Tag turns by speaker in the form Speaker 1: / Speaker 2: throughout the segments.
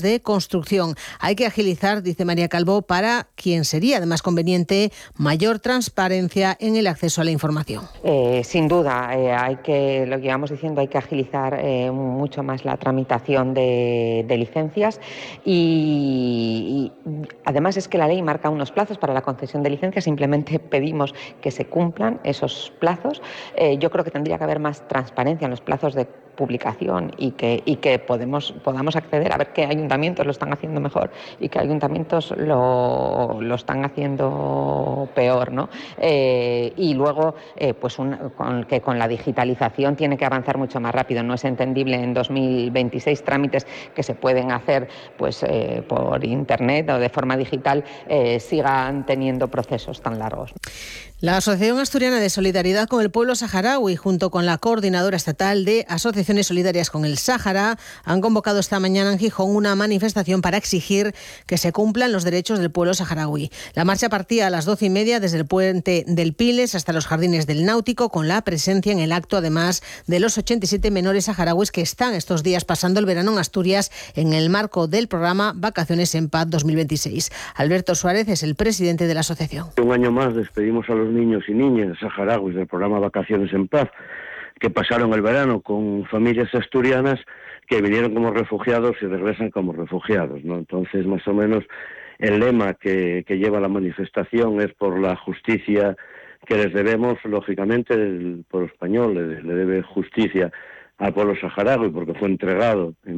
Speaker 1: obras de construcción. Hay que agilizar, dice María Calvo, para quien sería además conveniente mayor transparencia en el acceso a la información.
Speaker 2: Sin duda, lo que íbamos diciendo, hay que agilizar mucho más la tramitación de licencias y además es que la ley marca unos plazos para la concesión de licencias, simplemente pedimos que se cumplan esos plazos. Yo creo que tendría que haber más transparencia en los plazos de publicación y que podamos acceder a ver qué ayuntamientos lo están haciendo mejor y qué ayuntamientos lo están haciendo peor, ¿no? Y luego con la digitalización tiene que avanzar mucho más rápido. No es entendible en 2026 trámites que se pueden hacer por internet o de forma digital sigan teniendo procesos tan largos.
Speaker 1: La Asociación Asturiana de Solidaridad con el Pueblo Saharaui, junto con la Coordinadora Estatal de Asociaciones Solidarias con el Sáhara, han convocado esta mañana en Gijón una manifestación para exigir que se cumplan los derechos del pueblo saharaui. La marcha partía a las 12:30 desde el puente del Piles hasta los jardines del Náutico, con la presencia en el acto, además, de los 87 menores saharauis que están estos días pasando el verano en Asturias en el marco del programa Vacaciones en Paz 2026. Alberto Suárez es el presidente de la asociación.
Speaker 3: Un año más despedimos a los niños y niñas saharauis del programa Vacaciones en Paz, que pasaron el verano con familias asturianas que vinieron como refugiados y regresan como refugiados, ¿no? Entonces, más o menos, el lema que lleva la manifestación es por la justicia que les debemos, lógicamente, el pueblo español le debe justicia al pueblo saharaui, porque fue entregado en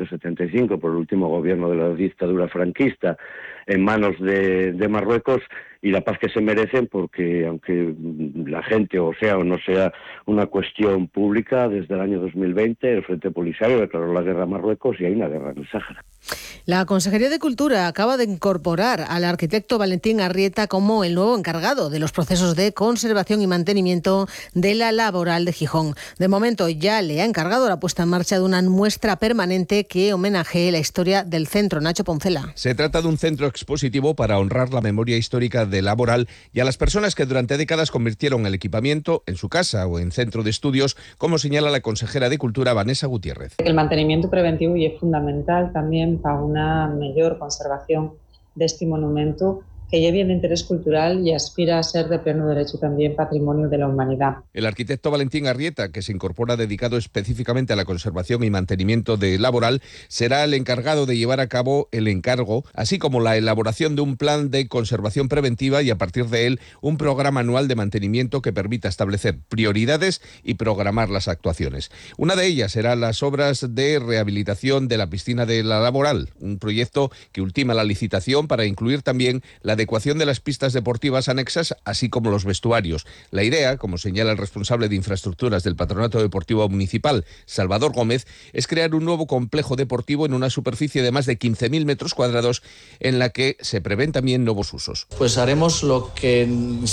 Speaker 3: 1975 por el último gobierno de la dictadura franquista en manos de Marruecos, y la paz que se merecen, porque aunque la gente o no sea una cuestión pública, desde el año 2020 el Frente Polisario declaró la guerra a Marruecos y hay una guerra en el Sáhara.
Speaker 1: La Consejería de Cultura acaba de incorporar al arquitecto Valentín Arrieta como el nuevo encargado de los procesos de conservación y mantenimiento de la Laboral de Gijón. De momento ya le ha encargado la puesta en marcha de una muestra permanente que homenajee la historia del centro. Nacho Poncela.
Speaker 4: Se trata de un centro expositivo para honrar la memoria histórica de Laboral y a las personas que durante décadas convirtieron el equipamiento en su casa o en centro de estudios, como señala la consejera de Cultura, Vanessa Gutiérrez.
Speaker 5: El mantenimiento preventivo y es fundamental también para una mejor conservación de este monumento, que lleve de interés cultural y aspira a ser de pleno derecho también patrimonio de la humanidad.
Speaker 4: El arquitecto Valentín Arrieta, que se incorpora dedicado específicamente a la conservación y mantenimiento de Laboral, será el encargado de llevar a cabo el encargo, así como la elaboración de un plan de conservación preventiva y, a partir de él, un programa anual de mantenimiento que permita establecer prioridades y programar las actuaciones. Una de ellas será las obras de rehabilitación de la piscina de la Laboral, un proyecto que ultima la licitación para incluir también la adecuación de las pistas deportivas anexas, así como los vestuarios. La idea, como señala el responsable de infraestructuras del Patronato Deportivo Municipal, Salvador Gómez, es crear un nuevo complejo deportivo en una superficie de más de 15.000 metros cuadrados, en la que se prevén también nuevos usos.
Speaker 6: Pues haremos lo que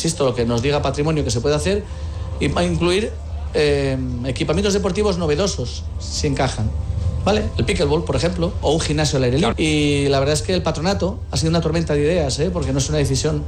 Speaker 6: nos diga Patrimonio que se puede hacer, y va a incluir equipamientos deportivos novedosos, si encajan. ¿Vale? El pickleball, por ejemplo, o un gimnasio al aire libre. Y la verdad es que el patronato ha sido una tormenta de ideas, porque no es una decisión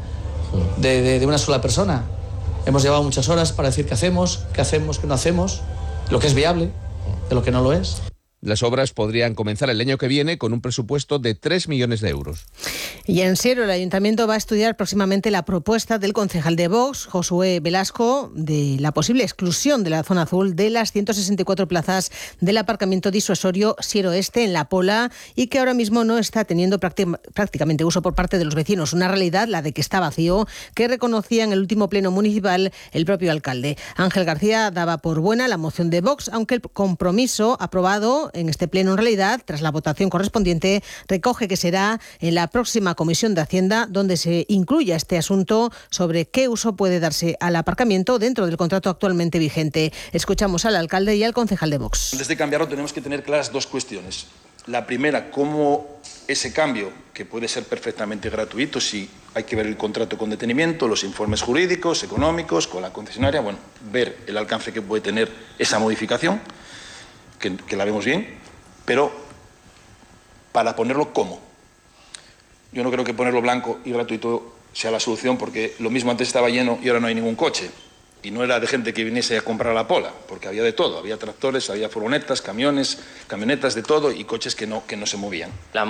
Speaker 6: de una sola persona. Hemos llevado muchas horas para decir qué hacemos, qué no hacemos, lo que es viable, de lo que no lo es.
Speaker 4: Las obras podrían comenzar el año que viene con un presupuesto de 3 millones de euros.
Speaker 1: Y en Siero, el Ayuntamiento va a estudiar próximamente la propuesta del concejal de Vox, Josué Velasco, de la posible exclusión de la zona azul de las 164 plazas del aparcamiento disuasorio Siero Este en La Pola, y que ahora mismo no está teniendo prácticamente uso por parte de los vecinos. Una realidad, la de que está vacío, que reconocía en el último pleno municipal el propio alcalde. Ángel García daba por buena la moción de Vox, aunque el compromiso aprobado en este pleno, en realidad, tras la votación correspondiente, recoge que será en la próxima Comisión de Hacienda donde se incluya este asunto sobre qué uso puede darse al aparcamiento dentro del contrato actualmente vigente. Escuchamos al alcalde y al concejal de Vox.
Speaker 7: Antes de cambiarlo tenemos que tener claras dos cuestiones. La primera, cómo ese cambio, que puede ser perfectamente gratuito si hay que ver el contrato con detenimiento, los informes jurídicos, económicos, con la concesionaria, ver el alcance que puede tener esa modificación, que la vemos bien, pero para ponerlo ¿cómo? Yo no creo que ponerlo blanco y gratuito sea la solución, porque lo mismo antes estaba lleno y ahora no hay ningún coche. Y no era de gente que viniese a comprar a La Pola, porque había de todo. Había tractores, había furgonetas, camiones, camionetas, de todo, y coches que no se movían.